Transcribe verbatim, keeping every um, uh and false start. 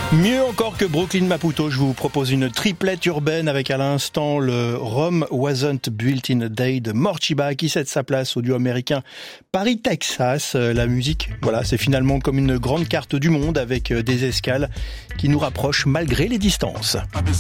Mieux encore que Brooklyn Maputo, je vous propose une triplette urbaine avec à l'instant le Rome Wasn't Built in a Day de Morcheeba qui cède sa place au duo américain Paris-Texas. La musique, voilà, c'est finalement comme une grande carte du monde avec des escales qui nous rapprochent malgré les distances.